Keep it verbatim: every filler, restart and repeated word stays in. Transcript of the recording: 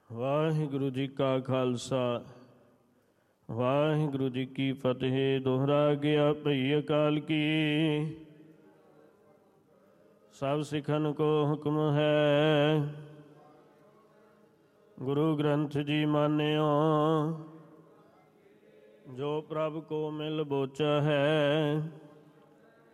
ਵਾਹਿਗੁਰੂ ਜੀ ਕਾ ਖਾਲਸਾ ਵਾਹਿਗੁਰੂ ਜੀ ਕੀ ਫਤਿਹ। ਦੋਹਰਾ ਗਿਆ ਭਈ ਅਕਾਲ ਕੀ, ਸਭ ਸਿੱਖਨ ਕੋ ਹੁਕਮ ਹੈ। ਗੁਰੂ ਗ੍ਰੰਥ ਜੀ ਮਾਨਿਓ, ਜੋ ਪ੍ਰਭ ਕੋ ਮਿਲ ਬੋਚਾ ਹੈ।